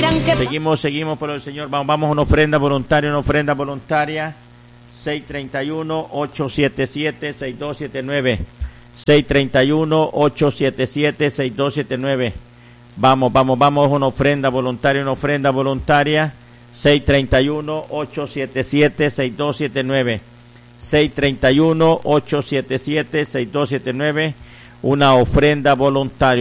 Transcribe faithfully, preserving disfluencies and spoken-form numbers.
dirán que... Seguimos, seguimos por el Señor. Vamos, vamos a una ofrenda voluntaria, una ofrenda voluntaria. seis tres uno, ocho siete siete, seis dos siete nueve. seis tres uno, ocho siete siete, seis dos siete nueve. Vamos, vamos, vamos, una ofrenda voluntaria, una ofrenda voluntaria. seis tres uno, ocho siete siete, seis dos siete nueve. seis tres uno, ocho siete siete, seis dos siete nueve. Una ofrenda voluntaria.